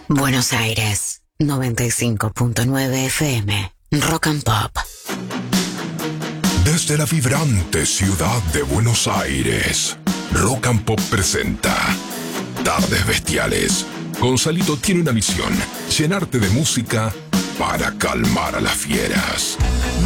Buenos Aires, 95.9 FM, Rock and Pop. Desde la vibrante ciudad de Buenos Aires, Rock and Pop presenta Tardes Bestiales. Gonzalito tiene una misión: llenarte de música para calmar a las fieras.